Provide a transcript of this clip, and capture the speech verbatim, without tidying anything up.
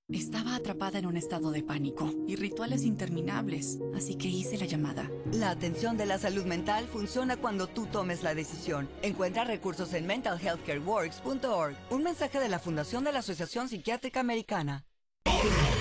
Estaba atrapada en un estado de pánico y rituales interminables, así que hice la llamada. La atención de la salud mental funciona cuando tú tomes la decisión. Encuentra recursos en mental health care works punto org. Un mensaje de la Fundación de la Asociación Psiquiátrica Americana.